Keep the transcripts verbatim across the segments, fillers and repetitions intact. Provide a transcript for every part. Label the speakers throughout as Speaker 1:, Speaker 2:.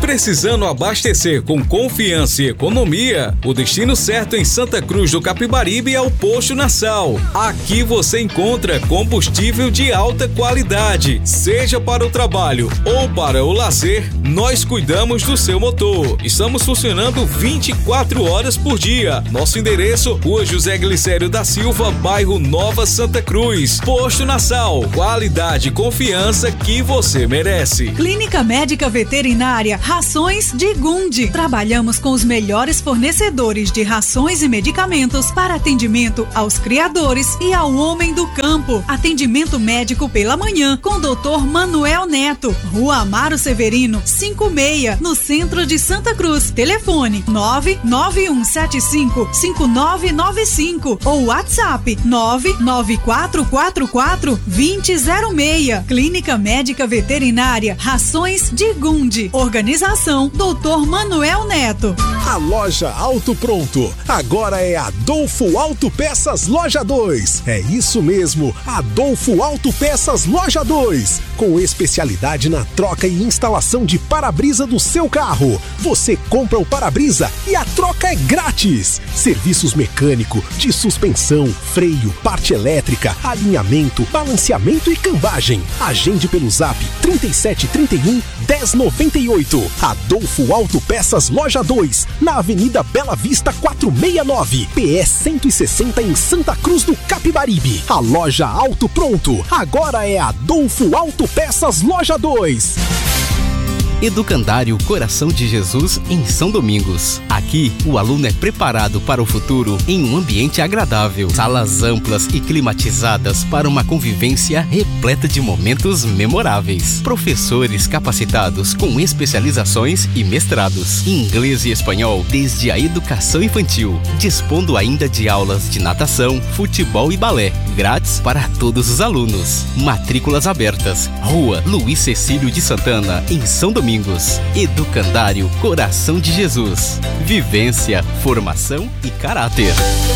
Speaker 1: Precisando abastecer com confiança e economia? O destino certo em Santa Cruz do Capibaribe é o Posto Nassau. Aqui você encontra combustível de alta qualidade. Seja para o trabalho ou para o lazer, nós cuidamos do seu motor. Estamos funcionando vinte e quatro horas por dia. Nosso endereço, Rua José Glicério da Silva, bairro Nova Santa Cruz. Posto Nassau, qualidade e confiança que você merece.
Speaker 2: Clínica Médica Veterinária Rações de Gundi. Trabalhamos com os melhores fornecedores de rações e medicamentos para atendimento aos criadores e ao homem do campo. Atendimento médico pela manhã com doutor Manuel Neto. Rua Amaro Severino, cinquenta e seis, no centro de Santa Cruz. Telefone nove nove um sete cinco cinco nove nove cinco ou WhatsApp nove nove quatro quatro quatro dois zero zero seis. Clínica Médica Veterinária Rações de Gundi. Organização doutor Manuel Neto.
Speaker 3: A loja Auto Pronto agora é Adolfo Autopeças Loja dois. É isso mesmo, Adolfo Autopeças Loja dois. Com especialidade na troca e instalação de para-brisa do seu carro. Você compra o para-brisa e a troca é grátis. Serviços mecânico, de suspensão, freio, parte elétrica, alinhamento, balanceamento e cambagem. Agende pelo zap trinta e sete trinta e um dez noventa e oito. Adolfo Autopeças Loja dois, na Avenida Bela Vista quatrocentos e sessenta e nove, P S cento e sessenta em Santa Cruz do Capibaribe. A loja Auto Pronto agora é Adolfo Autopeças Loja dois.
Speaker 4: Educandário Coração de Jesus em São Domingos. Aqui, o aluno é preparado para o futuro em um ambiente agradável. Salas amplas e climatizadas para uma convivência repleta de momentos memoráveis. Professores capacitados com especializações e mestrados em inglês e espanhol desde a educação infantil, dispondo ainda de aulas de natação, futebol e balé, grátis para todos os alunos. Matrículas abertas. Rua Luiz Cecílio de Santana, em São Domingos. Educandário Coração de Jesus. Vivência, formação e caráter.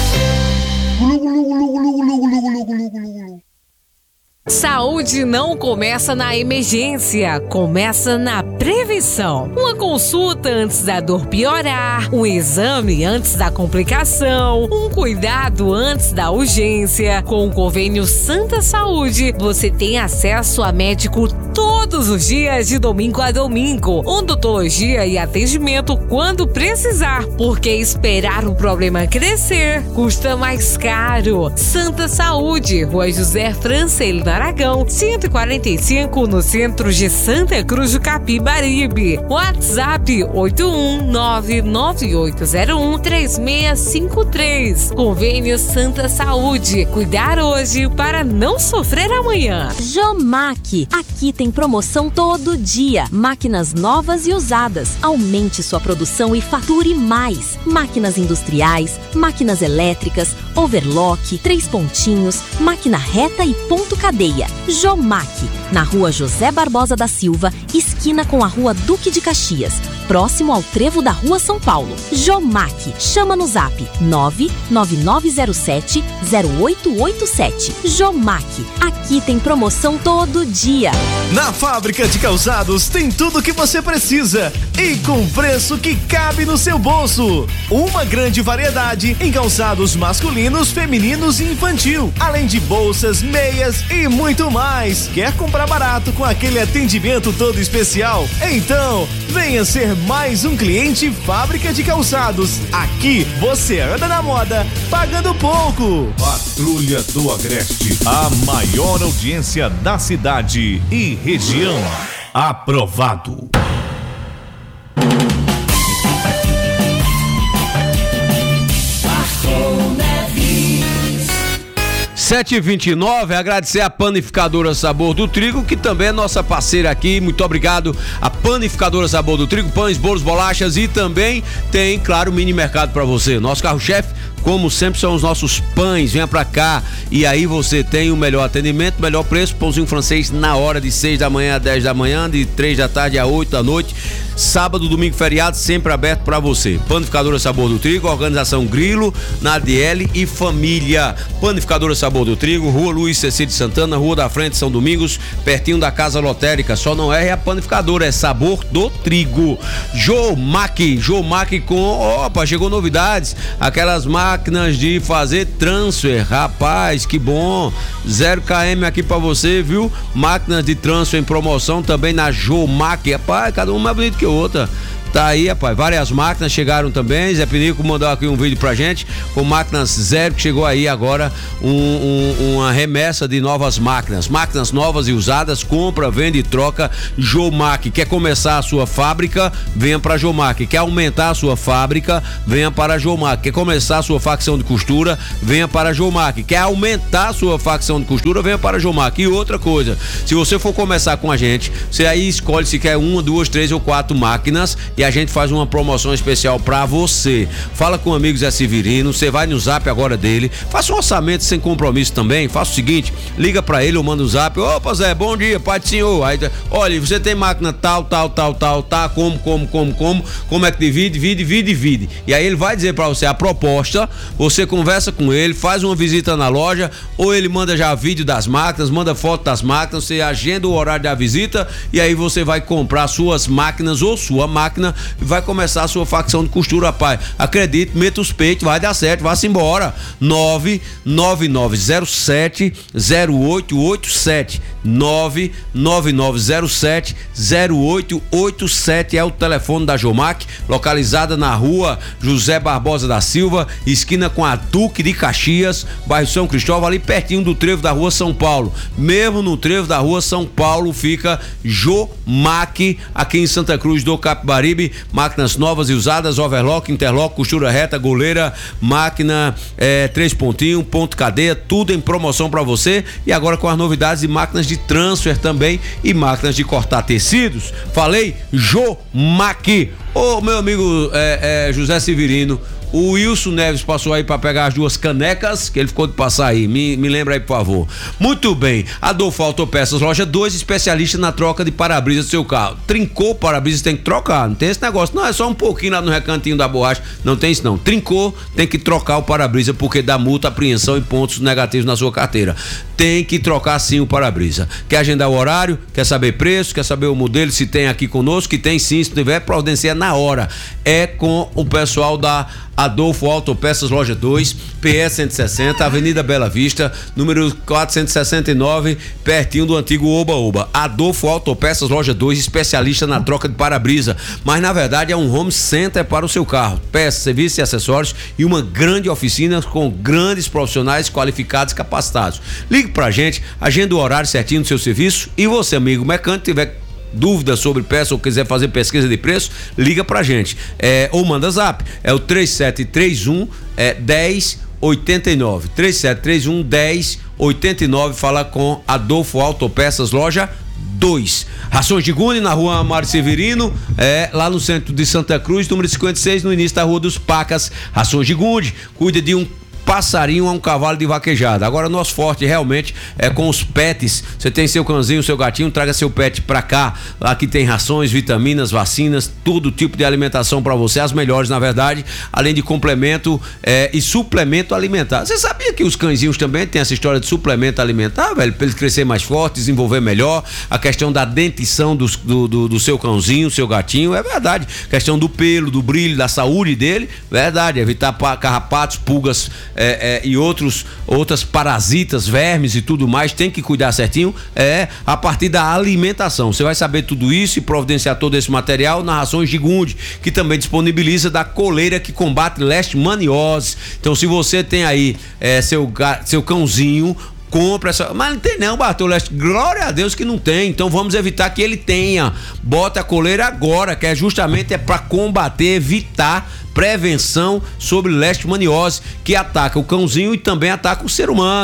Speaker 5: Saúde não começa na emergência, começa na prevenção. Uma consulta antes da dor piorar, um exame antes da complicação, um cuidado antes da urgência. Com o convênio Santa Saúde, você tem acesso a médico todos os dias de domingo a domingo, odontologia e atendimento quando precisar, porque esperar o problema crescer custa mais caro. Santa Saúde, Rua José Francelina Aragão, cento e quarenta e cinco, no centro de Santa Cruz do Capibaribe. WhatsApp oito um nove nove oito zero um três seis cinco três. Convênio Santa Saúde. Cuidar hoje para não sofrer amanhã.
Speaker 6: Jomac. Aqui tem promoção todo dia. Máquinas novas e usadas. Aumente sua produção e fature mais. Máquinas industriais, máquinas elétricas, overlock, três pontinhos, máquina reta e ponto cadeia. Jomac, na Rua José Barbosa da Silva, esquina com a Rua Duque de Caxias, próximo ao trevo da Rua São Paulo. Jomac, chama no zap nove nove nove zero sete zero oito oito sete. Jomac, aqui tem promoção todo dia.
Speaker 7: Na Fábrica de Calçados tem tudo o que você precisa e com preço que cabe no seu bolso. Uma grande variedade em calçados masculinos, femininos e infantil, além de bolsas, meias e muito mais. Quer comprar barato com aquele atendimento todo especial? Então, venha ser mais um cliente Fábrica de Calçados. Aqui você anda na moda pagando pouco.
Speaker 8: Patrulha do Agreste, a maior audiência da cidade e região. Aprovado.
Speaker 9: sete e vinte e nove, agradecer a Panificadora Sabor do Trigo, que também é nossa parceira aqui. Muito obrigado a Panificadora Sabor do Trigo, pães, bolos, bolachas, e também tem, claro, mini mercado para você. Nosso carro-chefe, como sempre, são os nossos pães. Venha pra cá e aí você tem o melhor atendimento, melhor preço. Pãozinho francês na hora, de seis da manhã a dez da manhã, de três da tarde a oito da noite. sábado, domingo, feriado, sempre aberto para você. Panificadora Sabor do Trigo, organização Grilo, Nadiele e família. Panificadora Sabor do Trigo, Rua Luiz Cecílio Santana, Rua da Frente, São Domingos, pertinho da Casa Lotérica. Só não é a panificadora, é Sabor do Trigo. Jomac, Jomac com, opa, chegou novidades, aquelas máquinas de fazer transfer, rapaz, que bom, zero quilômetro aqui pra você, viu? Máquinas de transfer em promoção também na Jomac, rapaz, cada uma mais bonita que outra. Tá aí, rapaz, várias máquinas chegaram também. Zé Pinico mandou aqui um vídeo pra gente com máquinas zero, que chegou aí agora um, um, uma remessa de novas máquinas. Máquinas novas e usadas, compra, vende e troca. Jomac. Quer começar a sua fábrica? Venha pra Jomac. Quer aumentar a sua fábrica? Venha para a Jomac. Quer começar a sua facção de costura? Venha para a Jomac. Quer aumentar a sua facção de costura? Venha para a Jomac. E outra coisa, se você for começar com a gente, você aí escolhe se quer uma, duas, três ou quatro máquinas e a gente faz uma promoção especial pra você. Fala com o amigo Zé Severino, você vai no zap agora dele, faça um orçamento sem compromisso também. Faça o seguinte, liga pra ele ou manda um zap. Opa, Zé, bom dia, pai do senhor. Aí, olha, você tem máquina tal, tal, tal, tal, tá, como, como, como, como, como é que divide, divide, divide, divide. E aí ele vai dizer pra você a proposta, você conversa com ele, faz uma visita na loja, ou ele manda já vídeo das máquinas, manda foto das máquinas, você agenda o horário da visita e aí você vai comprar suas máquinas ou sua máquina e vai começar a sua facção de costura, rapaz. Acredite, meta os peitos, vai dar certo, vá-se embora. nove nove nove zero sete zero oito oito sete nove nove nove zero sete zero oito oito sete é o telefone da Jomac, localizada na rua José Barbosa da Silva, esquina com a Duque de Caxias, bairro São Cristóvão, ali pertinho do trevo da rua São Paulo. Mesmo no trevo da rua São Paulo fica Jomac, aqui em Santa Cruz do Capibaribe. Máquinas novas e usadas, overlock, interlock, costura reta, goleira, máquina é, três pontinho, ponto cadeia, tudo em promoção para você. E agora com as novidades de máquinas de transfer também e máquinas de cortar tecidos. Falei, Jomac. Ô, meu amigo é, é, José Severino, o Wilson Neves passou aí para pegar as duas canecas, que ele ficou de passar aí. Me, me lembra aí, por favor. Muito bem. Adolfo Autopeças, loja dois, especialista na troca de para-brisa do seu carro. Trincou o para-brisa, tem que trocar. Não tem esse negócio. Não é só um pouquinho lá no recantinho da borracha. Não tem isso, não. Trincou, tem que trocar o para-brisa, porque dá multa, apreensão e pontos negativos na sua carteira. Tem que trocar sim o para-brisa. Quer agendar o horário? Quer saber preço? Quer saber o modelo? Se tem aqui conosco? Que tem sim. Se tiver, providencia na hora. É com o pessoal da Adolfo Autopeças, loja dois, P S cento e sessenta, Avenida Bela Vista, número quatrocentos e sessenta e nove, pertinho do antigo Oba Oba. Adolfo Autopeças, loja dois, especialista na troca de para-brisa, mas na verdade é um home center para o seu carro. Peças, serviços e acessórios e uma grande oficina com grandes profissionais qualificados e capacitados. Ligue pra gente, agenda o horário certinho do seu serviço e você, amigo mecânico, tiver dúvida sobre peça ou quiser fazer pesquisa de preço, liga pra gente, é, ou manda zap, é o três sete três um é, dez oitenta e nove, três sete três um dez oitenta e nove, fala com Adolfo Autopeças, loja dois. Rações de Gune, na rua Mário Severino, é, lá no centro de Santa Cruz, número cinquenta e seis, no início da rua dos Pacas. Rações de Gune, cuida de um passarinho a um cavalo de vaquejada. Agora, nosso forte realmente é com os pets. Você tem seu cãozinho, seu gatinho, traga seu pet pra cá. Aqui tem rações, vitaminas, vacinas, todo tipo de alimentação pra você, as melhores, na verdade, além de complemento é, e suplemento alimentar. Você sabia que os cãezinhos também tem essa história de suplemento alimentar, velho? Pra eles crescer mais forte, desenvolver melhor. A questão da dentição do, do, do, do seu cãozinho, seu gatinho, é verdade. Questão do pelo, do brilho, da saúde dele, verdade. Evitar carrapatos, pulgas, É, é, e outros, outras parasitas, vermes e tudo mais, tem que cuidar certinho, é a partir da alimentação. Você vai saber tudo isso e providenciar todo esse material na Rações de Gunde, que também disponibiliza da coleira que combate leishmaniose. Então, se você tem aí é, seu, seu cãozinho, compra essa, mas não tem não, Bartolete, glória a Deus que não tem, então vamos evitar que ele tenha. Bota a coleira agora, que é justamente é para combater, evitar, prevenção sobre leishmaniose, que ataca o cãozinho e também ataca o ser humano.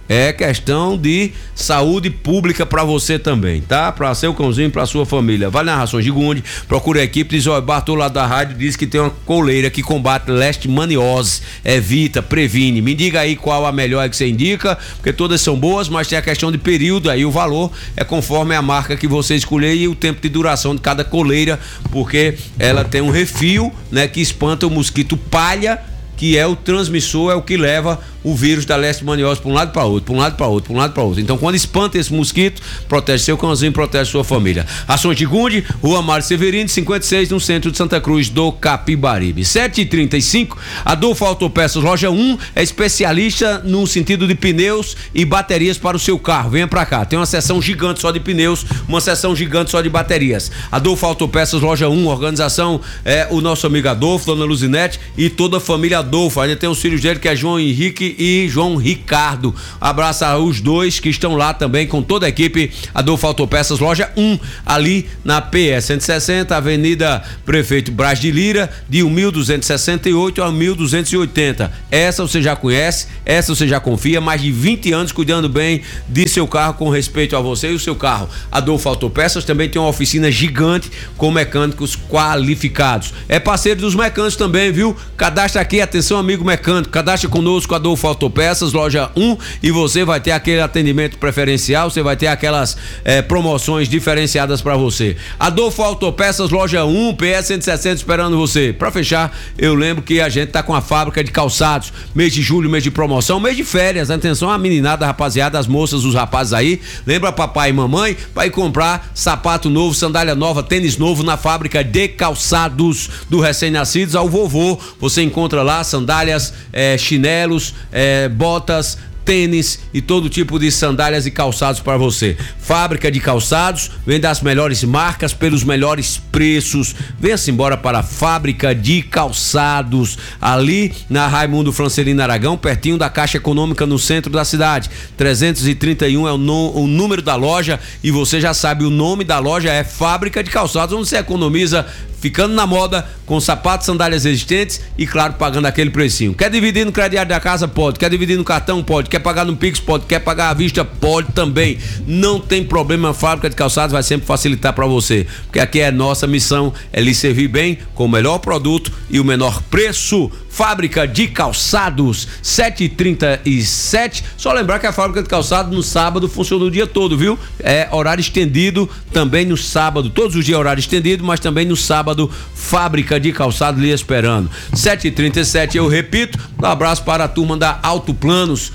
Speaker 9: É questão de saúde pública para você também, tá? Para seu cãozinho, para sua família. Vai na Rações Gigunde, procura a equipe, diz, ó, Bartô lá da rádio diz que tem uma coleira que combate leishmaniose, evita, previne. Me diga aí qual a melhor que você indica, porque todas são boas, mas tem a questão de período, aí o valor é conforme a marca que você escolher e o tempo de duração de cada coleira, porque ela tem um refil, né, que espanta o mosquito palha, que é o transmissor, é o que leva o vírus da leishmaniose para um lado para outro, para um lado para outro, para um lado para outro. Então, quando espanta esse mosquito, protege seu cãozinho, protege sua família. Ações de Gunde, Rua Mário Severino, cinquenta e seis, no centro de Santa Cruz do Capibaribe. sete e trinta e cinco, Adolfo Autopeças Loja um é especialista no sentido de pneus e baterias para o seu carro. Venha para cá, tem uma seção gigante só de pneus, uma seção gigante só de baterias. Adolfo Autopeças Loja um, organização é o nosso amigo Adolfo, dona Luzinete e toda a família Adolfo. Ainda tem os filhos dele que é João Henrique e João Ricardo. Abraça os dois que estão lá também com toda a equipe. Adolfo Autopeças Loja um, ali na P S cento e sessenta, Avenida Prefeito Braz de Lira, de mil duzentos e sessenta e oito a mil duzentos e oitenta. Essa você já conhece, essa você já confia, mais de vinte anos cuidando bem de seu carro com respeito a você e o seu carro. Adolfo Autopeças também tem uma oficina gigante com mecânicos qualificados. É parceiro dos mecânicos também, viu? Cadastra aqui, atenção amigo mecânico, cadastre conosco Adolfo Autopeças Loja um e você vai ter aquele atendimento preferencial, você vai ter aquelas eh, promoções diferenciadas para você. Adolfo Autopeças Loja um, P S cento e sessenta esperando você. Para fechar, eu lembro que a gente tá com a fábrica de calçados, mês de julho, mês de promoção, mês de férias. Atenção a meninada, rapaziada, as moças, os rapazes aí, lembra papai e mamãe para ir comprar sapato novo, sandália nova, tênis novo na fábrica de calçados do recém-nascidos ao vovô. Você encontra lá sandálias, eh, chinelos, eh, botas, tênis e todo tipo de sandálias e calçados para você. Fábrica de calçados, vende as melhores marcas pelos melhores preços. Venha-se embora para a Fábrica de Calçados, ali na Raimundo Francelino Aragão, pertinho da Caixa Econômica, no centro da cidade. trezentos e trinta e um é o, no, o número da loja e você já sabe, o nome da loja é Fábrica de Calçados, onde você economiza ficando na moda, com sapatos, sandálias existentes e, claro, pagando aquele precinho. Quer dividir no crediário da casa? Pode. Quer dividir no cartão? Pode. Quer pagar no Pix? Pode. Quer pagar à vista? Pode também. Não tem problema, a Fábrica de Calçados vai sempre facilitar para você, porque aqui é nossa missão, é lhe servir bem com o melhor produto e o menor preço. Fábrica de Calçados, sete e trinta e sete. Só lembrar que a Fábrica de Calçados no sábado funciona o dia todo, viu? É horário estendido também no sábado, todos os dias horário estendido, mas também no sábado, Fábrica de Calçados lhe esperando. sete e trinta e sete, eu repito, um abraço para a turma da Auto Planos.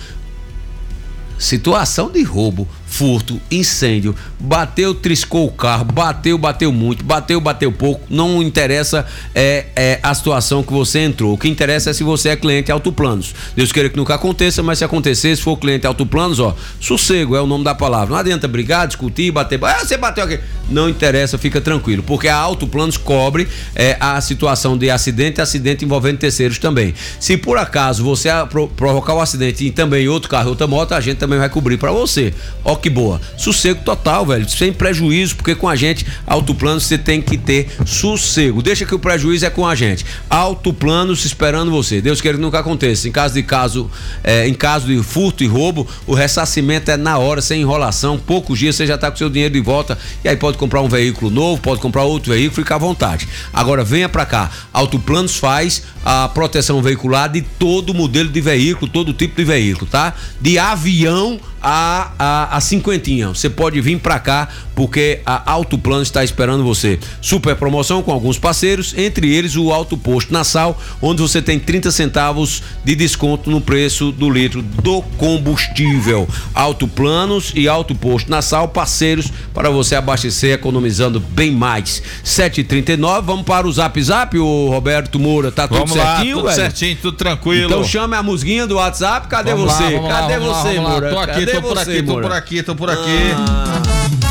Speaker 9: Situação de roubo, furto, incêndio, bateu, triscou o carro, bateu, bateu muito, bateu, bateu pouco, não interessa é, é a situação que você entrou, o que interessa é se você é cliente Autoplanos. Deus queira que nunca aconteça, mas se acontecer, se for cliente Autoplanos, ó, sossego é o nome da palavra, não adianta brigar, discutir, bater, ah, você bateu aqui, não interessa, fica tranquilo, porque a Autoplanos cobre é, a situação de acidente, acidente envolvendo terceiros também. Se por acaso você provocar o acidente e também outro carro, outra moto, a gente também vai cobrir pra você. Ó que boa. Sossego total, velho, sem prejuízo, porque com a gente, Autoplanos, você tem que ter sossego. Deixa que o prejuízo é com a gente. Autoplanos esperando você. Deus queira que nunca aconteça. Em caso de caso, é, em caso de furto e roubo, o ressarcimento é na hora, sem enrolação. Poucos dias você já tá com seu dinheiro de volta e aí pode comprar um veículo novo, pode comprar outro veículo, fica à vontade. Agora venha pra cá. Autoplanos faz a proteção veicular de todo modelo de veículo, todo tipo de veículo, tá? De avião a, a, a cinquentinha. Você pode vir pra cá porque a Autoplanos está esperando você. Super promoção com alguns parceiros, entre eles o Alto Posto Nassau, onde você tem trinta centavos de desconto no preço do litro do combustível. Autoplanos e Alto Posto Nassau, parceiros para você abastecer economizando bem mais. sete e trinta e nove, vamos para o Zap Zap, o Roberto Moura, tá tudo
Speaker 10: vamos
Speaker 9: certinho,
Speaker 10: lá, tudo
Speaker 9: velho?
Speaker 10: certinho, tudo tranquilo.
Speaker 9: Então chame a musguinha do WhatsApp, cadê
Speaker 10: vamos
Speaker 9: você?
Speaker 10: Lá,
Speaker 9: cadê
Speaker 10: lá,
Speaker 9: você,
Speaker 10: lá,
Speaker 9: Moura?
Speaker 10: Tô aqui,
Speaker 9: cadê
Speaker 10: tô por
Speaker 9: você,
Speaker 10: aqui, tô
Speaker 9: Moura?
Speaker 10: por aqui, tô por aqui.
Speaker 9: Ah.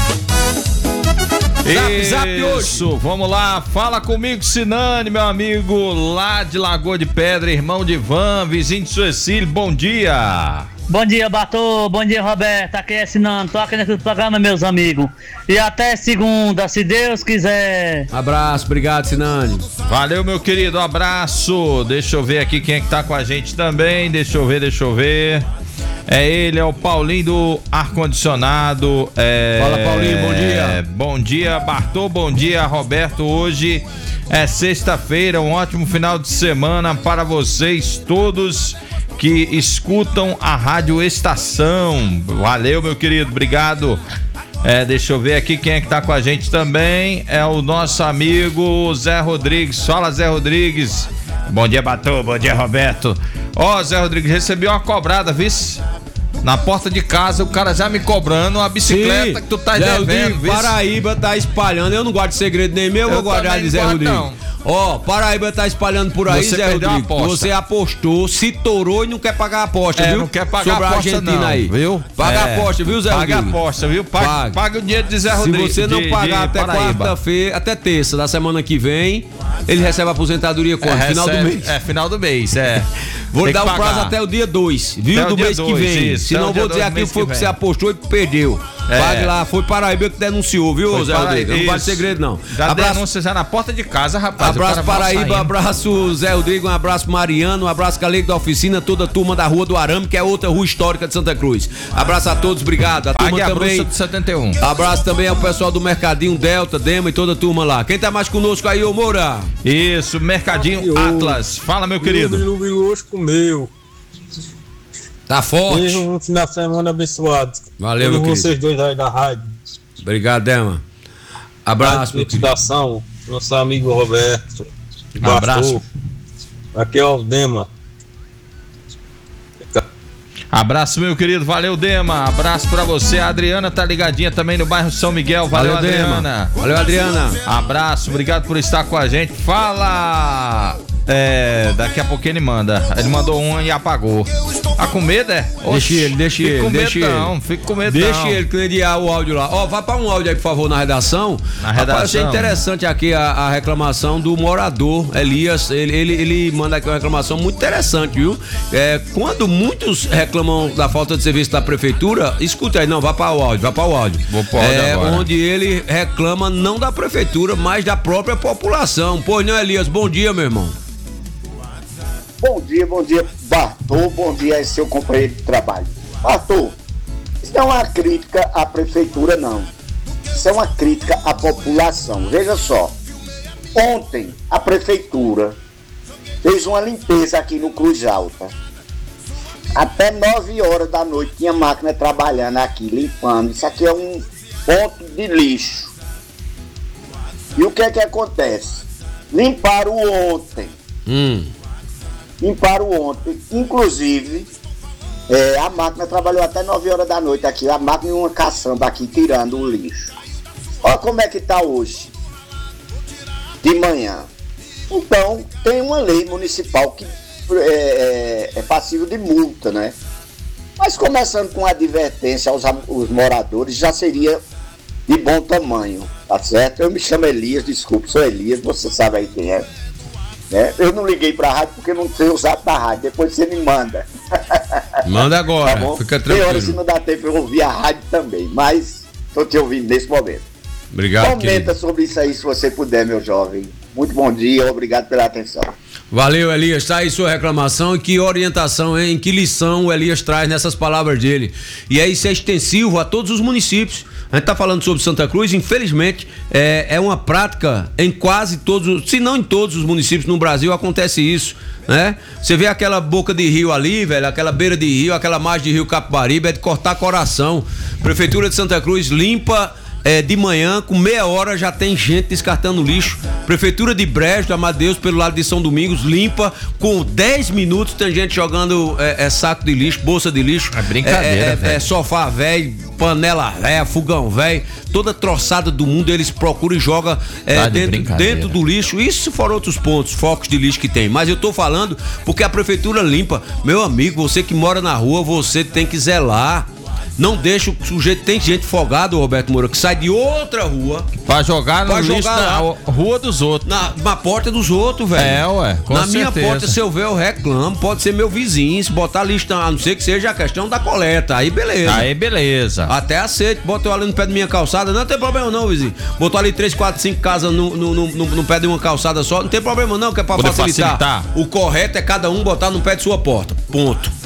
Speaker 9: Zap, zap hoje.
Speaker 10: Isso, vamos lá, fala comigo, Sinane, meu amigo lá de Lagoa de Pedra, irmão de Ivan, vizinho de Suecílio, bom dia.
Speaker 11: Bom dia, Bartô, bom dia, Roberto, aqui é Sinane, tô aqui nesse programa, meus amigos, e até segunda, se Deus quiser.
Speaker 9: Abraço, obrigado, Sinane.
Speaker 10: Valeu, meu querido, abraço, deixa eu ver aqui quem é que tá com a gente também, deixa eu ver, deixa eu ver. É ele, é o Paulinho do ar-condicionado. É...
Speaker 9: Fala, Paulinho, bom dia.
Speaker 10: Bom dia, Bartô, bom dia, Roberto. Hoje é sexta-feira, um ótimo final de semana para vocês todos que escutam a Rádio Estação. Valeu, meu querido, obrigado. É, deixa eu ver aqui quem é que tá com a gente também. É o nosso amigo Zé Rodrigues. Fala, Zé Rodrigues. Bom dia, Batô. Bom dia, Roberto. Ó, oh, Zé Rodrigues, recebi uma cobrada, vice? Na porta de casa, o cara já me cobrando uma bicicleta. Sim, que tu tá devendo, vice?
Speaker 9: Paraíba tá espalhando. Eu não guardo segredo nem meu, eu vou guardar de Zé Rodrigues. Não. Ó, oh, Paraíba tá espalhando por aí,
Speaker 10: você
Speaker 9: Zé Rodrigues. Você apostou, se torou e não quer pagar a aposta,
Speaker 10: é,
Speaker 9: viu?
Speaker 10: Não quer pagar
Speaker 9: sobre
Speaker 10: a aposta,
Speaker 9: a Argentina
Speaker 10: não,
Speaker 9: aí.
Speaker 10: Viu?
Speaker 9: Paga
Speaker 10: é,
Speaker 9: a aposta, viu, Zé Rodrigues?
Speaker 10: Paga a aposta, viu? Paga, paga. paga o dinheiro de Zé Rodrigues.
Speaker 9: Se você não
Speaker 10: de,
Speaker 9: pagar
Speaker 10: de
Speaker 9: até quarta-feira, até terça da semana que vem, ele recebe a aposentadoria quando?
Speaker 10: É,
Speaker 9: final
Speaker 10: recebe,
Speaker 9: do mês.
Speaker 10: É, final do mês, é.
Speaker 9: Vou
Speaker 10: lhe
Speaker 9: dar
Speaker 10: um
Speaker 9: um prazo até o dia dois, viu?
Speaker 10: Até
Speaker 9: do mês dois, que vem.
Speaker 10: Isso,
Speaker 9: senão vou dizer aquilo que foi que você apostou e perdeu. É. Pague lá, foi Paraíba que denunciou, viu, foi Zé Rodrigues? Não vale segredo, não.
Speaker 10: Já denúncia já na porta de casa, rapaz.
Speaker 9: Abraço Paraíba, abraço Zé Rodrigues, um abraço Mariano, um abraço Galego da Oficina, toda a turma da Rua do Arame, que é outra rua histórica de Santa Cruz. Abraço a todos, obrigado. A turma
Speaker 10: Pague
Speaker 9: também.
Speaker 10: A de setenta e um.
Speaker 9: Abraço também ao pessoal do Mercadinho, Delta, Dema e toda a turma lá. Quem tá mais conosco aí, ô Moura?
Speaker 10: Isso, Mercadinho Atlas. Fala, meu querido.
Speaker 12: O hoje comeu.
Speaker 9: Tá forte.
Speaker 12: Beijo no final de semana abençoado.
Speaker 9: Valeu, meu querido.
Speaker 12: Vocês dois aí da rádio.
Speaker 9: Obrigado, Dema. Abraço,
Speaker 12: meu querido. Nosso amigo Roberto.
Speaker 10: Um abraço.
Speaker 12: Aqui é o Dema.
Speaker 10: Abraço, meu querido. Valeu, Dema. Abraço pra você. A Adriana tá ligadinha também no bairro São Miguel. Valeu, Valeu Adriana.
Speaker 9: Dema. Valeu, Adriana.
Speaker 10: Abraço, obrigado por estar com a gente. Fala! É, daqui a pouco ele manda. Ele mandou um e apagou. Tá com medo, é?
Speaker 9: Deixa ele, deixa ele.
Speaker 10: Com
Speaker 9: deixa
Speaker 10: medo
Speaker 9: ele.
Speaker 10: não, fica com medo
Speaker 9: deixa
Speaker 10: não.
Speaker 9: ele crediar o áudio lá. Ó, vá pra um áudio aí, por favor, na redação.
Speaker 10: Na redação.
Speaker 9: Rapaz, achei interessante aqui a, a reclamação do morador, Elias. Ele, ele, ele manda aqui uma reclamação muito interessante, viu? É, quando muitos reclamam da falta de serviço da prefeitura, escuta aí, não, vá para o áudio, vá para o áudio.
Speaker 10: Vou pro áudio
Speaker 9: é,
Speaker 10: agora.
Speaker 9: Onde ele reclama não da prefeitura, mas da própria população. Pois não, Elias? Bom dia, meu irmão.
Speaker 13: Bom dia, bom dia, Bartô, bom dia aí, seu companheiro de trabalho. Bartô, isso não é uma crítica à prefeitura, não. Isso é uma crítica à população. Veja só, ontem a prefeitura fez uma limpeza aqui no Cruz Alta. Até nove horas da noite tinha máquina trabalhando aqui, limpando. Isso aqui é um ponto de lixo. E o que é que acontece? Limparam ontem.
Speaker 9: Hum.
Speaker 13: Limparam ontem, inclusive é, a máquina trabalhou até nove horas da noite aqui, a máquina e uma caçamba aqui tirando o lixo. Olha como é que tá hoje, de manhã. Então, tem uma lei municipal que é, é, é passível de multa, né? Mas começando com advertência aos, aos moradores, já seria de bom tamanho, tá certo? Eu me chamo Elias, desculpe, sou Elias, você sabe aí quem é. É, eu não liguei pra rádio porque não sei usar da rádio. Depois você me manda.
Speaker 9: Manda agora,
Speaker 13: tá bom?
Speaker 9: Fica tranquilo.
Speaker 13: Tem horas que não dá tempo eu ouvir a rádio também, mas estou te ouvindo nesse momento.
Speaker 9: Obrigado,
Speaker 13: Comenta
Speaker 9: querido.
Speaker 13: sobre isso aí se você puder, meu jovem. Muito bom dia, obrigado pela atenção.
Speaker 9: Valeu, Elias, tá aí sua reclamação e que orientação, hein? Que lição o Elias traz nessas palavras dele. E é isso é extensivo a todos os municípios. A gente tá falando sobre Santa Cruz, infelizmente é, é uma prática em quase todos, se não em todos os municípios no Brasil acontece isso, né? Você vê aquela boca de rio ali, velho, aquela beira de rio, aquela margem de rio Capibaribe, é de cortar coração. Prefeitura de Santa Cruz limpa É, de manhã, com meia hora já tem gente descartando lixo. Prefeitura de Brejo, do Amadeus, pelo lado de São Domingos, limpa. Com dez minutos tem gente jogando é, é, saco de lixo, bolsa de lixo.
Speaker 10: É brincadeira,
Speaker 9: é, é, é sofá velho, panela velha, fogão velho, toda troçada do mundo eles procuram e jogam é,
Speaker 10: tá de
Speaker 9: dentro, dentro do lixo. Isso se for outros pontos, focos de lixo que tem. Mas eu tô falando porque a prefeitura limpa. Meu amigo, você que mora na rua, você tem que zelar. Não deixa o sujeito, tem gente folgado, Roberto Moura, que sai de outra rua
Speaker 10: pra jogar no
Speaker 9: pra
Speaker 10: lixo
Speaker 9: jogar
Speaker 10: na
Speaker 9: lá,
Speaker 10: rua dos outros.
Speaker 9: Na, na porta dos outros, velho.
Speaker 10: É, ué, com
Speaker 9: Na
Speaker 10: certeza.
Speaker 9: minha porta, se eu ver, eu reclamo. Pode ser meu vizinho, se botar lixo, a não ser que seja a questão da coleta. Aí beleza.
Speaker 10: Aí beleza.
Speaker 9: Até aceito, bota eu ali no pé da minha calçada, não tem problema não, vizinho. Botou ali três, quatro, cinco casas no, no, no, no, no pé de uma calçada só, não tem problema não, que é pra facilitar. facilitar. O correto é cada um botar no pé de sua porta. Ponto.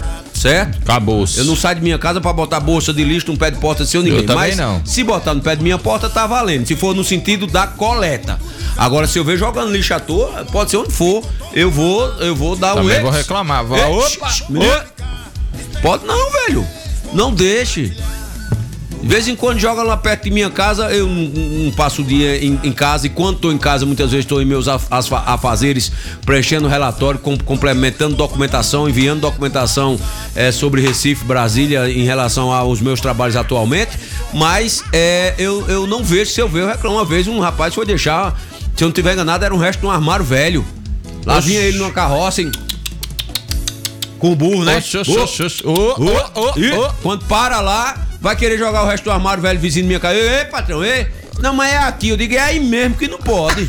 Speaker 9: certo?
Speaker 10: Acabou-se.
Speaker 9: Eu não saio de minha casa pra botar bolsa de lixo no pé de porta sem ninguém.
Speaker 10: Eu também
Speaker 9: Mas
Speaker 10: não.
Speaker 9: se botar no pé de minha porta, tá valendo. Se for no sentido da coleta. Agora, se eu ver jogando lixo à toa, pode ser onde for, eu vou, eu vou dar
Speaker 10: Também
Speaker 9: um...
Speaker 10: vou reclamar. Vou... Opa!
Speaker 9: Opa! Pode não, velho. Não deixe. De vez em quando joga lá perto de minha casa, eu não, não passo o dia em, em casa, e quando estou em casa, muitas vezes estou em meus af, afazeres, preenchendo relatório, com, complementando documentação, enviando documentação é, sobre Recife, Brasília, em relação aos meus trabalhos atualmente, mas é, eu, eu não vejo, se eu ver, eu reclamo. Uma vez um rapaz foi deixar, se eu não tiver enganado, era um resto de um armário velho. Lá vinha ele numa carroça, em... com o burro, né?
Speaker 10: Oxe, oxe, oxe, oxe. Oh, oh, oh,
Speaker 9: E
Speaker 10: oh.
Speaker 9: quando para lá, vai querer jogar o resto do armário velho vizinho de minha casa. Ei, patrão, ei. Não, mas é aqui. Eu digo, é aí mesmo que não pode.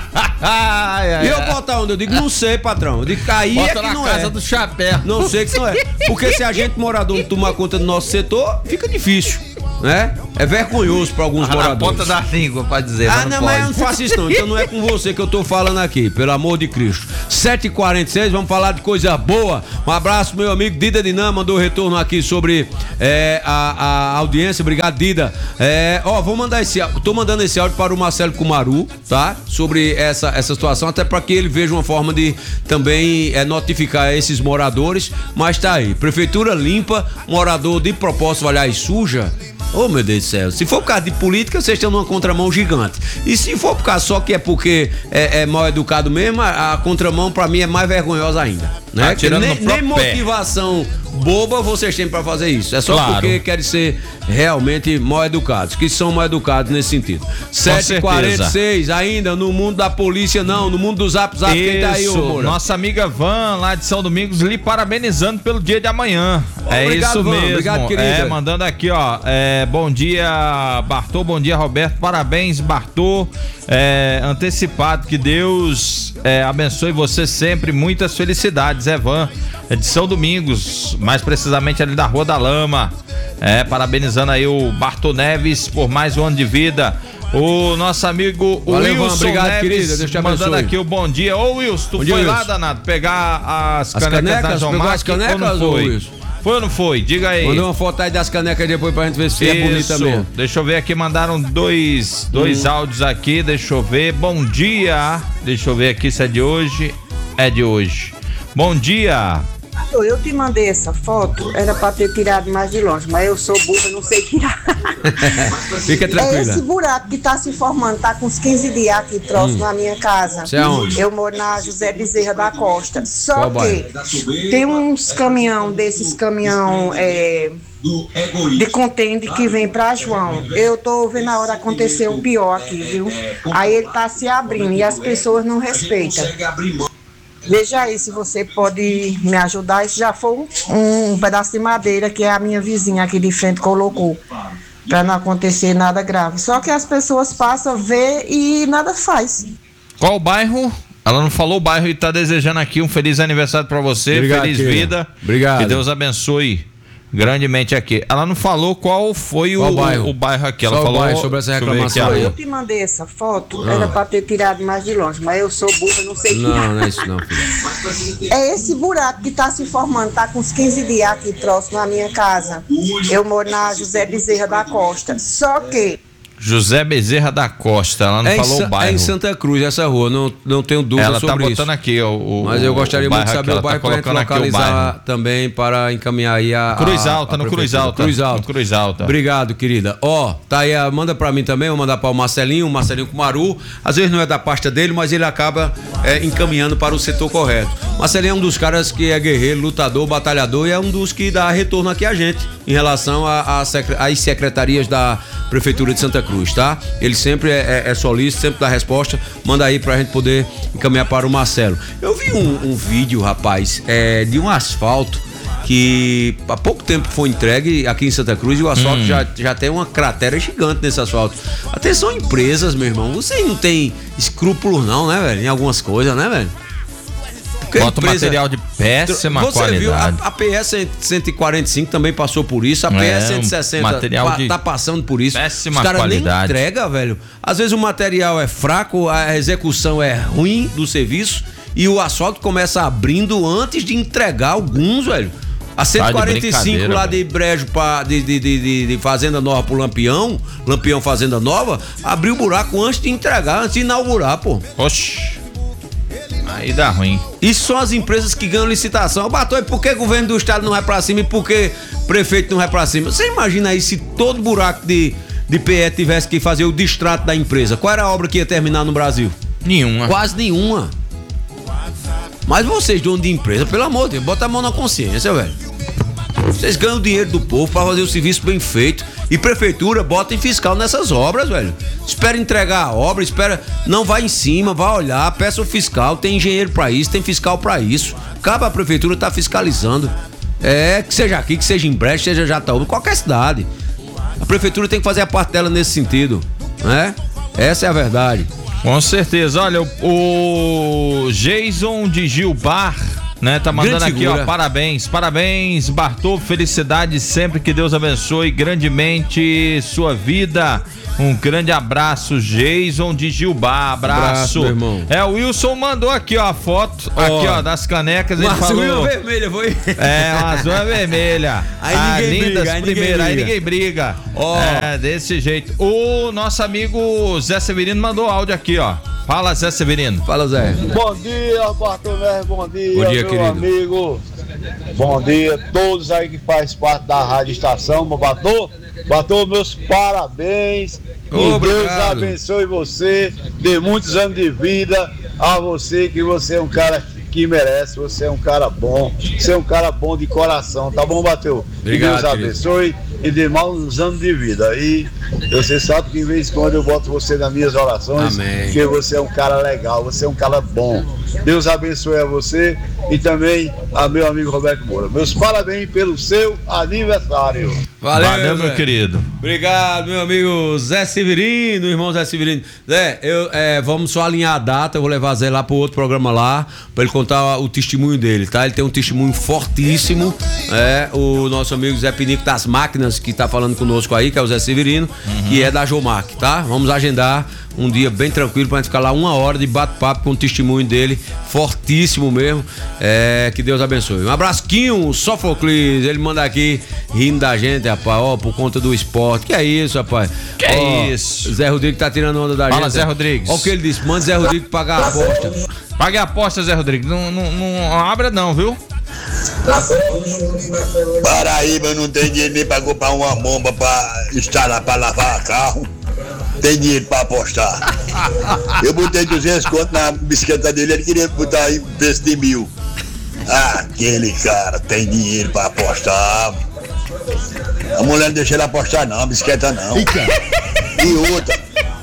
Speaker 10: ai, ai,
Speaker 9: e eu
Speaker 10: ai.
Speaker 9: botar onde? Eu digo, não sei, patrão. Eu digo, cair é que
Speaker 10: na
Speaker 9: não
Speaker 10: casa
Speaker 9: é.
Speaker 10: do chapéu.
Speaker 9: Não sei que não é. Porque se a gente morador não tomar conta do nosso setor, fica difícil, né? É vergonhoso para alguns
Speaker 10: Ah,
Speaker 9: moradores.
Speaker 10: na ponta da língua, pra dizer.
Speaker 9: Ah,
Speaker 10: não,
Speaker 9: não,
Speaker 10: pode.
Speaker 9: mas eu não faço isso não. Então não é com você que eu tô falando aqui, pelo amor de Cristo. sete e quarenta e seis, vamos falar de coisa boa. Um abraço, meu amigo Dida Dinam, mandou retorno aqui sobre é, a, a audiência. Obrigado, Dida. É, ó, vou mandar esse, tô mandando esse áudio para o Marcelo Kumaru, tá? Sobre essa, essa situação, até para que ele veja uma forma de também é, notificar esses moradores. Mas tá aí, prefeitura limpa, morador de propósito vai lá e suja. Ô, oh, meu Deus do céu, se for por causa de política, vocês estão numa contramão gigante. E se for por causa só que é porque é, é mal educado mesmo, a, a contramão pra mim é mais vergonhosa ainda, né?
Speaker 10: Tá tirando
Speaker 9: nem,
Speaker 10: no próprio
Speaker 9: nem
Speaker 10: pé.
Speaker 9: motivação boba vocês têm pra fazer isso. É só
Speaker 10: Claro.
Speaker 9: porque querem ser realmente mal educados, que são mal educados nesse sentido. sete e quarenta e seis, ainda no mundo da polícia não, no mundo do Zap Zap, quem tá aí, ô
Speaker 10: Isso,
Speaker 9: Moura?
Speaker 10: nossa amiga Van, lá de São Domingos, lhe parabenizando pelo dia de amanhã. É
Speaker 9: Obrigado,
Speaker 10: isso
Speaker 9: Van.
Speaker 10: mesmo.
Speaker 9: Obrigado, querida.
Speaker 10: É, mandando aqui, ó. É, bom dia, Bartô. Bom dia, Roberto. Parabéns, Bartô. É, antecipado. Que Deus é, abençoe você sempre. Muitas felicidades, é Van. É de São Domingos, mais precisamente ali da Rua da Lama. É, parabenizando aí o Bartô Neves por mais um ano de vida. O nosso amigo
Speaker 9: Valeu,
Speaker 10: Wilson
Speaker 9: Van. Obrigado,
Speaker 10: Neves,
Speaker 9: querida. Deus te abençoe.
Speaker 10: mandando aqui o bom dia. Ô, Wilson, tu
Speaker 9: Bom
Speaker 10: foi
Speaker 9: dia,
Speaker 10: lá,
Speaker 9: Wilson.
Speaker 10: danado, pegar as,
Speaker 9: As
Speaker 10: canecas,
Speaker 9: canecas?
Speaker 10: da João
Speaker 9: Pegou
Speaker 10: Marques,
Speaker 9: as canecas,
Speaker 10: ou não
Speaker 9: ô,
Speaker 10: foi?
Speaker 9: Wilson?
Speaker 10: Foi ou não foi? Diga aí.
Speaker 9: Mandou uma foto aí das canecas depois pra gente ver se é bonita
Speaker 10: Isso.
Speaker 9: mesmo.
Speaker 10: Deixa eu ver aqui, mandaram dois, dois
Speaker 9: Hum.
Speaker 10: áudios aqui, deixa eu ver. Bom dia. Deixa eu ver aqui se é de hoje. É de hoje. Bom dia.
Speaker 14: Eu te mandei essa foto, era pra ter tirado mais de longe, mas eu sou burra, não sei tirar.
Speaker 9: Fica tranquila.
Speaker 14: É esse buraco que tá se formando, tá com uns quinze dias aqui próximo
Speaker 9: Hum.
Speaker 14: à minha casa.
Speaker 9: Você é onde?
Speaker 14: Eu moro na José Bezerra da Costa. Só
Speaker 9: Qual
Speaker 14: que
Speaker 9: bairro?
Speaker 14: tem uns caminhão desses caminhão é, de contende que vem pra João. Eu tô vendo a hora acontecer o pior aqui, viu? Aí ele tá se abrindo e as pessoas não respeitam. Veja aí se você pode me ajudar. Isso já foi um, um pedaço de madeira que a minha vizinha aqui de frente colocou, para não acontecer nada grave. Só que as pessoas passam a ver e nada faz.
Speaker 10: Qual o bairro? Ela não falou o bairro e tá desejando aqui um feliz aniversário pra você.
Speaker 9: Obrigado,
Speaker 10: feliz
Speaker 9: querida.
Speaker 10: vida.
Speaker 9: Obrigado.
Speaker 10: Que Deus abençoe grandemente aqui. Ela não falou qual foi
Speaker 9: Qual
Speaker 10: o,
Speaker 9: bairro?
Speaker 10: o bairro aqui. Ela
Speaker 9: Só o
Speaker 10: falou
Speaker 9: bairro, sobre essa
Speaker 10: deixa eu ver aqui,
Speaker 9: reclamação
Speaker 10: ó.
Speaker 9: aí.
Speaker 14: Eu te mandei essa foto,
Speaker 9: Ah.
Speaker 14: era para ter tirado mais de longe, mas eu sou burra, não sei tirar.
Speaker 9: Não, não é isso não, filho.
Speaker 14: É esse buraco que tá se formando, tá com uns quinze dias aqui próximo à minha casa. Eu moro na José Bezerra da Costa. Só que
Speaker 10: José Bezerra da Costa. Ela não
Speaker 9: É em,
Speaker 10: falou
Speaker 9: Sa-
Speaker 10: o bairro.
Speaker 9: é em Santa Cruz essa rua, não, não tenho dúvida
Speaker 10: Ela tá
Speaker 9: sobre
Speaker 10: botando
Speaker 9: isso.
Speaker 10: aqui ó, o,
Speaker 9: Mas eu gostaria
Speaker 10: o
Speaker 9: muito de
Speaker 10: bairro
Speaker 9: saber
Speaker 10: aqui,
Speaker 9: o bairro
Speaker 10: ela tá
Speaker 9: pra gente
Speaker 10: colocando aqui o bairro.
Speaker 9: localizar também para encaminhar aí a...
Speaker 10: Cruz
Speaker 9: a-
Speaker 10: Alta,
Speaker 9: a
Speaker 10: no Cruz
Speaker 9: prefeitura.
Speaker 10: Alta.
Speaker 9: Cruz Alta.
Speaker 10: No Cruz Alta.
Speaker 9: Obrigado, querida. Ó, tá aí, a- manda pra mim também, vou mandar para o Marcelinho, o Marcelinho Kumaru. Às vezes não é da pasta dele, mas ele acaba é, encaminhando para o setor correto. Marcelinho é um dos caras que é guerreiro, lutador, batalhador e é um dos que dá retorno aqui a gente em relação a- a secre- às secretarias da Prefeitura de Santa Cruz, tá? Ele sempre é, é, é solícito, sempre dá resposta. Manda aí pra gente poder encaminhar para o Marcelo. Eu vi um, um vídeo, rapaz, é, de um asfalto que há pouco tempo foi entregue aqui em Santa Cruz e o asfalto
Speaker 10: Hum.
Speaker 9: já, já tem uma cratera gigante nesse asfalto. Atenção, empresas, meu irmão, vocês não tem escrúpulos não, né, velho? Em algumas coisas, né, velho? Porque
Speaker 10: Bota
Speaker 9: empresa-
Speaker 10: material de péssima
Speaker 9: Você
Speaker 10: qualidade.
Speaker 9: viu, a, a P S cento e quarenta e cinco também passou por isso, a P S cento e sessenta
Speaker 10: material
Speaker 9: pa-
Speaker 10: de
Speaker 9: tá passando por isso.
Speaker 10: péssima
Speaker 9: Os caras nem
Speaker 10: qualidade.
Speaker 9: entrega, velho. Às vezes o material é fraco, a execução é ruim do serviço e o asfalto começa abrindo antes de entregar alguns, velho. A cento e quarenta e cinco
Speaker 10: Tá de
Speaker 9: lá
Speaker 10: brincadeira,
Speaker 9: de Brejo pra, de, de, de, de, de Fazenda Nova pro Lampião, Lampião Fazenda Nova, abriu o buraco antes de entregar, antes de inaugurar, pô.
Speaker 10: Oxi. Aí dá ruim.
Speaker 9: Isso são as empresas que ganham licitação. Batou, e por que o governo do estado não vai pra cima e por que prefeito não vai pra cima? Você imagina aí se todo buraco de, de P E tivesse que fazer o distrato da empresa? Qual era a obra que ia terminar no Brasil?
Speaker 10: Nenhuma.
Speaker 9: Quase nenhuma. Mas vocês, donos de empresa, pelo amor de Deus, bota a mão na consciência, velho. Vocês ganham o dinheiro do povo pra fazer o serviço bem feito. E prefeitura, botem fiscal nessas obras, velho. Espera entregar a obra, espera. Não vai em cima, vai olhar, peça o fiscal. Tem engenheiro pra isso, tem fiscal pra isso. Cabe a prefeitura tá fiscalizando. É, que seja aqui, que seja em Brejo, seja Jataúba, qualquer cidade. A prefeitura tem que fazer a parte dela nesse sentido, né? Essa é a verdade.
Speaker 10: Com certeza. Olha, o, o Jason de Gilbar, né, tá mandando
Speaker 9: Grande
Speaker 10: aqui,
Speaker 9: figura.
Speaker 10: ó, parabéns, parabéns, Bartô, felicidade sempre, que Deus abençoe grandemente sua vida. Um grande abraço, Jason de Gilbar, abraço.
Speaker 9: Abraço, meu irmão.
Speaker 10: É, o Wilson mandou aqui, ó, a foto,
Speaker 9: Ó.
Speaker 10: aqui, ó, das canecas, ele
Speaker 9: Uma
Speaker 10: falou...
Speaker 9: azul e uma vermelha, foi?
Speaker 10: É, uma azul e uma vermelha.
Speaker 9: Aí
Speaker 10: Ah,
Speaker 9: ninguém
Speaker 10: lindas
Speaker 9: briga, aí ninguém
Speaker 10: primeiras, aí
Speaker 9: briga.
Speaker 10: ninguém briga.
Speaker 9: Ó.
Speaker 10: É, desse jeito. O nosso amigo Zé Severino mandou áudio aqui, ó. Fala, Zé Severino.
Speaker 9: Fala, Zé.
Speaker 15: Bom dia, Bartolomé, bom dia,
Speaker 9: Bom dia,
Speaker 15: meu
Speaker 9: querido.
Speaker 15: amigo. Bom dia a todos aí que faz parte da Rádio Estação, meu Bartô. Bartô, meus parabéns. Que Deus
Speaker 9: Obrigado.
Speaker 15: abençoe você, dê muitos anos de vida a você, que você é um cara que merece, você é um cara bom, você é um cara bom de coração, tá bom, Bateu?
Speaker 9: Obrigado,
Speaker 15: que Deus
Speaker 9: querido.
Speaker 15: abençoe e dê mais uns anos de vida. E você sabe que de vez em quando eu boto você nas minhas orações,
Speaker 9: Amém.
Speaker 15: porque você é um cara legal, você é um cara bom. Deus abençoe a você e também a meu amigo Roberto Moura. Meus parabéns pelo seu aniversário.
Speaker 9: Valeu,
Speaker 10: Valeu, meu
Speaker 9: Zé.
Speaker 10: querido.
Speaker 9: Obrigado, meu amigo Zé Severino, irmão Zé Severino. Zé, eu, é, vamos só alinhar a data, eu vou levar Zé lá pro outro programa lá, pra ele contar o testemunho dele, tá? Ele tem um testemunho fortíssimo, é, o nosso amigo Zé Pinico das Máquinas, que tá falando conosco aí, que é o Zé Severino, que é da Jomac, tá? Vamos agendar um dia bem tranquilo pra gente ficar lá uma hora de bate-papo com o testemunho dele, fortíssimo mesmo, é, que Deus abençoe. Um abraço, Quinho Sofocles, ele manda aqui, rindo da gente, rapaz, ó, por conta do esporte, que é isso, rapaz.
Speaker 10: Que
Speaker 9: Ó,
Speaker 10: isso?
Speaker 9: Zé Rodrigues tá tirando onda da
Speaker 10: Fala,
Speaker 9: gente.
Speaker 10: Zé Rodrigues.
Speaker 9: Olha o que ele disse, manda Zé Rodrigues pagar a aposta.
Speaker 10: Pague a aposta, Zé Rodrigues. Não, não, não abra não, viu?
Speaker 16: Paraíba não tem dinheiro nem pra comprar uma bomba pra instalar, pra lavar carro. Tem dinheiro pra apostar. Eu botei duzentos conto na bicicleta dele, ele queria botar aí um preço de mil. Ah, aquele cara tem dinheiro pra apostar. A mulher não deixa ele apostar não, a bicicleta não. E outra,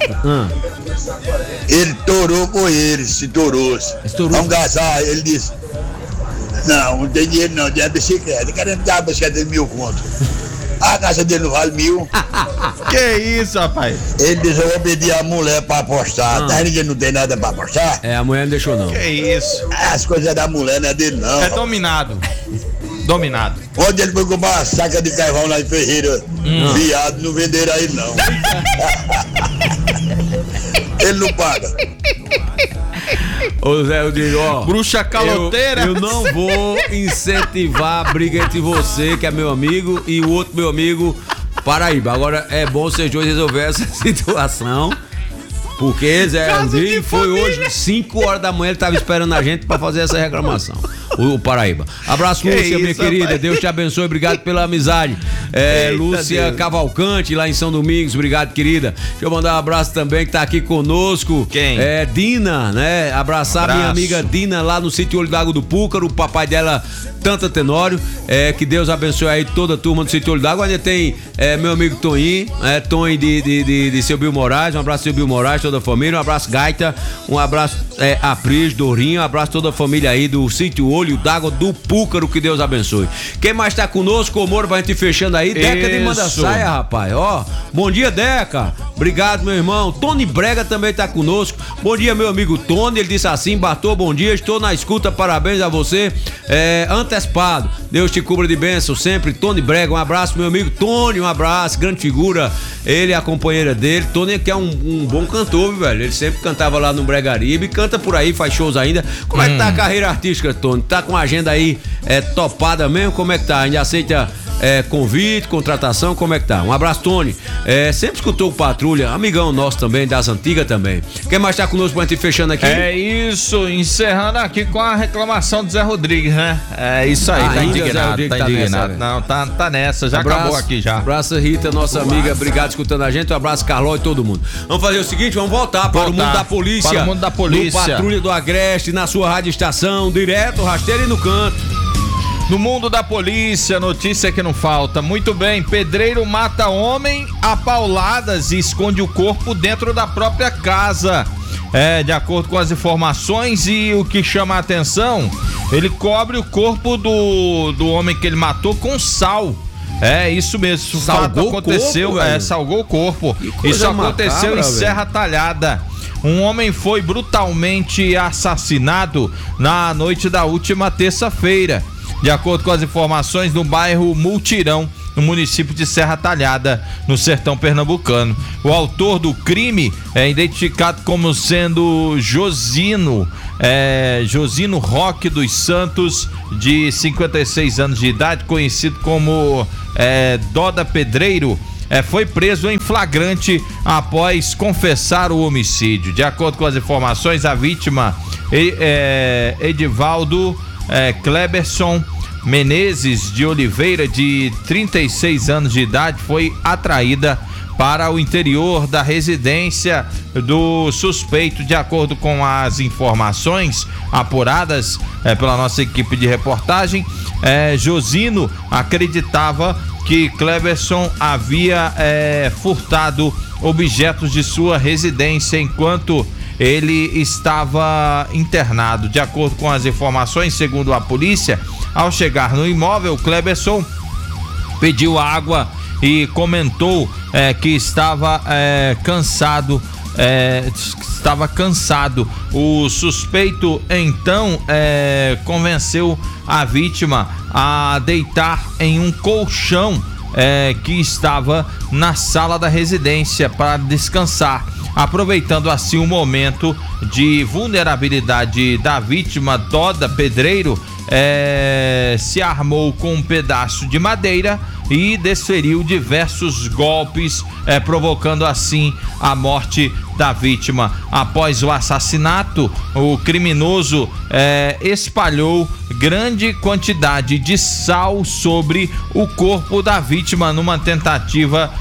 Speaker 16: ele torou com ele, se torou. Vamos gastar, ele disse, não, não tem dinheiro não, tem a bicicleta, querendo dar a bicicleta de mil conto. A casa dele não vale mil.
Speaker 10: Que isso, rapaz?
Speaker 16: Ele disse, eu vou pedir a mulher pra apostar.
Speaker 9: Ah.
Speaker 16: Tá, ninguém não tem nada pra apostar?
Speaker 9: É, a mulher não deixou não.
Speaker 10: Que isso?
Speaker 16: As coisas da mulher não é dele não.
Speaker 10: É dominado. Dominado.
Speaker 16: Onde ele foi comprar uma saca de carvão lá em Ferreira,
Speaker 10: Hum.
Speaker 16: viado, não venderam aí não. Ele não paga.
Speaker 9: Ô Zé, eu digo, ó.
Speaker 10: Bruxa caloteira.
Speaker 9: Eu, eu não vou incentivar a briga entre você, que é meu amigo, e o outro meu amigo, Paraíba. Agora é bom vocês dois resolver essa situação. Porque Zé Rodrigues foi hoje, cinco horas da manhã, ele tava esperando a gente pra fazer essa reclamação. O, o Paraíba. Abraço,
Speaker 10: Que
Speaker 9: Lúcia, minha
Speaker 10: isso,
Speaker 9: querida.
Speaker 10: rapaz.
Speaker 9: Deus te abençoe. Obrigado pela amizade. É,
Speaker 10: Eita
Speaker 9: Lúcia
Speaker 10: Deus.
Speaker 9: Cavalcante, lá em São Domingos. Obrigado, querida. Deixa eu mandar um abraço também, que tá aqui conosco.
Speaker 10: Quem?
Speaker 9: É Dina, né? Abraçar
Speaker 10: Abraço.
Speaker 9: minha amiga Dina lá no sítio Olho d'Água do Púcaro. O papai dela, Tanta Tenório. É, que Deus abençoe aí toda a turma do sítio Olho d'Água. Ainda tem é, meu amigo Toninho, é, Toninho de, de, de, de seu Bill Moraes. Um abraço, seu Bill Moraes, toda a família. Um abraço, Gaita. Um abraço, é, a Pris, Dorinho. Um abraço, toda a família aí do sítio Olho d'Água do Púcaro. Que Deus abençoe. Quem mais tá conosco? O Moro vai gente fechando aí. Deca de Manda
Speaker 10: Isso.
Speaker 9: Saia, rapaz. Ó, bom dia, Deca. Obrigado, meu irmão. Tony Brega também tá conosco. Bom dia, meu amigo Tony. Ele disse assim: Bartô, bom dia. Estou na escuta. Parabéns a você. É, antecipado. Deus te cubra de bênção sempre. Tony Brega, um abraço, meu amigo Tony. Um abraço, grande figura. Ele é a companheira dele. Tony, que é um, um bom cantor, viu, velho? Ele sempre cantava lá no Bregaribe. Canta por aí, faz shows ainda. Como é que tá a carreira artística, Tony? Tá tá com a agenda aí é, topada mesmo? Como é que tá? Ainda aceita é, convite, contratação? Como é que tá? Um abraço, Tony. É, sempre escutou o Patrulha, amigão nosso também, das antigas também. Quem mais tá conosco pra gente ir fechando aqui?
Speaker 10: É isso, encerrando aqui com a reclamação do Zé Rodrigues, né? É isso aí,
Speaker 9: ah,
Speaker 10: tá
Speaker 9: ainda
Speaker 10: indignado, tá,
Speaker 9: tá
Speaker 10: indignado.
Speaker 9: Nessa,
Speaker 10: Não, tá, tá nessa, já
Speaker 9: abraço,
Speaker 10: acabou aqui já.
Speaker 9: Abraço, Rita, nossa amiga, obrigado escutando a gente. Um abraço, Carló e todo mundo. Vamos fazer o seguinte, vamos voltar para
Speaker 10: voltar,
Speaker 9: o mundo da polícia.
Speaker 10: Para o mundo da polícia.
Speaker 9: No Patrulha do Agreste, na sua rádio estação, direto, rasteiro e no canto.
Speaker 10: No mundo da polícia, notícia que não falta. Muito bem, pedreiro mata homem a pauladas e esconde o corpo dentro da própria casa. É, de acordo com as informações e o que chama a atenção, ele cobre o corpo do, do homem que ele matou com sal. É, isso mesmo. O fato aconteceu,
Speaker 9: corpo,
Speaker 10: é, salgou o corpo. Isso aconteceu macabra, em Serra velho. Talhada. Um homem foi brutalmente assassinado na noite da última terça-feira. De acordo com as informações, no bairro Multirão, no município de Serra Talhada, no sertão pernambucano. O autor do crime é identificado como sendo Josino, é, Josino Roque dos Santos, de cinquenta e seis anos de idade, conhecido como é, Doda Pedreiro. É, foi preso em flagrante após confessar o homicídio. De acordo com as informações, a vítima é, Edivaldo É, Kleberson Menezes de Oliveira, de trinta e seis anos de idade, foi atraída para o interior da residência do suspeito. De acordo com as informações apuradas é, pela nossa equipe de reportagem, é, Josino acreditava que Kleberson havia é, furtado objetos de sua residência enquanto ele estava internado. De acordo com as informações, segundo a polícia, ao chegar no imóvel, Kleberson pediu água e comentou é, que estava é, cansado, é, estava cansado. O suspeito então é, convenceu a vítima a deitar em um colchão é, que estava na sala da residência para descansar. Aproveitando assim o momento de vulnerabilidade da vítima, Doda Pedreiro é, se armou com um pedaço de madeira e desferiu diversos golpes, é, provocando assim a morte da vítima. Após o assassinato, o criminoso é, espalhou grande quantidade de sal sobre o corpo da vítima numa tentativa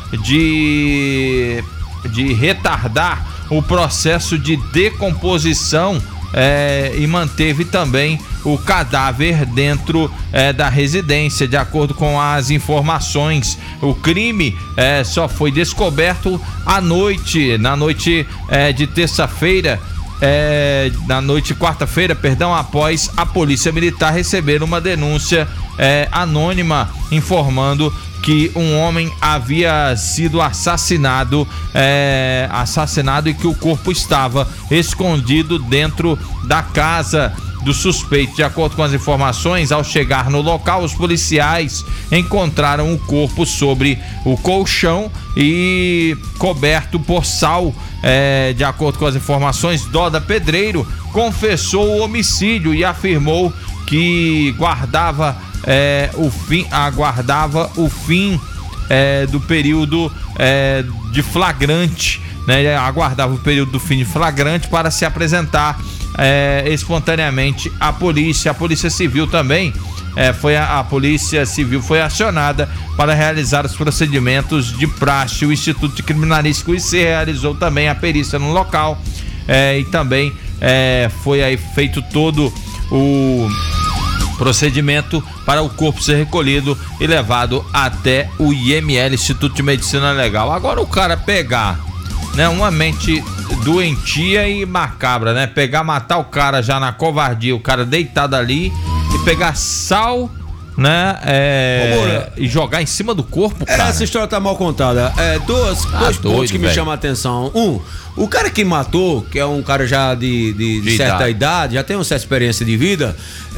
Speaker 10: de de retardar o processo de decomposição é, e manteve também o cadáver dentro é, da residência. De acordo com as informações, o crime é, só foi descoberto à noite, na noite é, de terça-feira, é, na noite de quarta-feira, perdão, após a Polícia Militar receber uma denúncia é, anônima informando que um homem havia sido assassinado, é, assassinado e que o corpo estava escondido dentro da casa do suspeito. De acordo com as informações, ao chegar no local, os policiais encontraram o corpo sobre o colchão e coberto por sal. É, de acordo com as informações, Doda Pedreiro confessou o homicídio e afirmou que guardava é, o fim, aguardava o fim é, do período é, de flagrante, né? Ele aguardava o período do fim de flagrante para se apresentar é, espontaneamente à polícia. A Polícia Civil também é, foi a, a Polícia Civil foi acionada para realizar os procedimentos de praxe. O Instituto de Criminalística, o I C, realizou também a perícia no local é, e também é, foi aí feito todo o procedimento para o corpo ser recolhido e levado até o I M L, Instituto de Medicina Legal. Agora o cara pegar, né, uma mente doentia e macabra, né? Pegar, matar o cara já na covardia, o cara deitado ali e pegar sal, né? É, e jogar em cima do corpo, cara.
Speaker 9: Essa história tá mal contada. É, dois,
Speaker 10: tá
Speaker 9: dois
Speaker 10: doido,
Speaker 9: pontos que
Speaker 10: véio.
Speaker 9: me chamam a atenção. Um, o cara que matou, que é um cara já de, de, de, de certa idade. idade, já tem uma certa experiência de vida,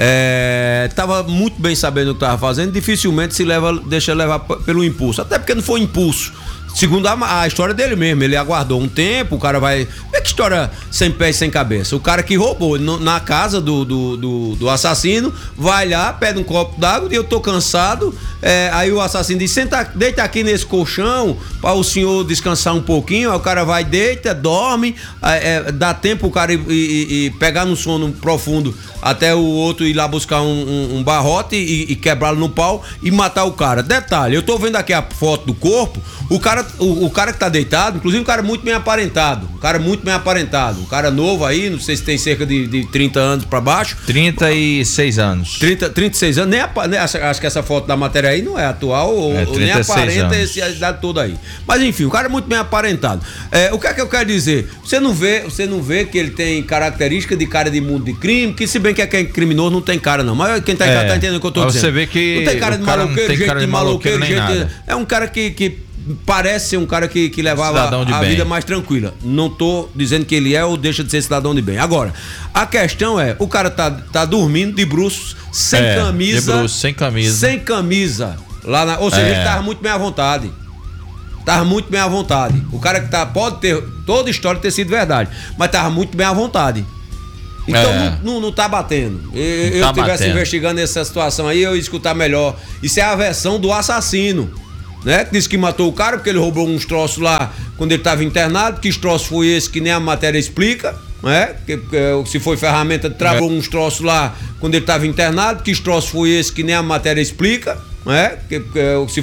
Speaker 9: é, tava muito bem sabendo o que tava fazendo, dificilmente se leva, deixa levar p- pelo impulso. Até porque não foi impulso. Segundo a, a história dele mesmo, ele aguardou um tempo, o cara vai... É que história sem pé e sem cabeça. O cara que roubou no, na casa do, do, do, do assassino, vai lá, pede um copo d'água e eu tô cansado. É, aí o assassino diz, senta, deita aqui nesse colchão para o senhor descansar um pouquinho. Aí o cara vai, deita, dorme, é, dá tempo o cara ir, ir, ir pegar no sono profundo até o outro ir lá buscar um, um, um barrote e, e quebrá-lo no pau e matar o cara. Detalhe, eu tô vendo aqui a foto do corpo, o cara, o, o cara que tá deitado, inclusive um cara muito bem aparentado, um cara muito bem aparentado, um cara novo aí, não sei se tem cerca de, de trinta anos pra baixo.
Speaker 10: trinta e seis anos.
Speaker 9: trinta, trinta e seis anos, nem, nem acho, acho que essa foto da matéria aí não é atual, ou,
Speaker 10: é,
Speaker 9: ou nem aparenta essa idade toda aí. Mas enfim, o cara é muito bem aparentado. É, o que é que eu quero dizer? Você não vê, você não vê que ele tem característica de cara de mundo de crime, que se bem que é quem é criminoso não tem cara não, mas quem tá, é, tá entendendo o que eu tô dizendo.
Speaker 10: Você vê que
Speaker 9: não tem cara de maloqueiro, gente de maloqueiro, gente
Speaker 10: de...
Speaker 9: é um cara que, que parece ser um cara que, que levava a bem. vida mais tranquila. Não tô dizendo que ele é ou deixa de ser cidadão de bem. Agora, a questão é, o cara tá, tá dormindo de bruços, sem
Speaker 10: é,
Speaker 9: camisa.
Speaker 10: De bruços, sem camisa.
Speaker 9: Sem camisa. Lá na, ou seja, é. ele tava muito bem à vontade. Tava muito bem à vontade. O cara que tá, pode ter toda a história ter sido verdade, mas tava muito bem à vontade. Então é. não, não, não tá batendo. Eu, eu tá estivesse batendo. investigando essa situação aí, eu ia escutar melhor. Isso é a versão do assassino, né? Que disse que matou o cara porque ele roubou uns troços lá quando ele estava internado. Que troço foi esse que nem a matéria explica, né? Que, que, se foi ferramenta, travou é. uns troços lá quando ele estava internado. Que troço foi esse que nem a matéria explica, né? Que, que, se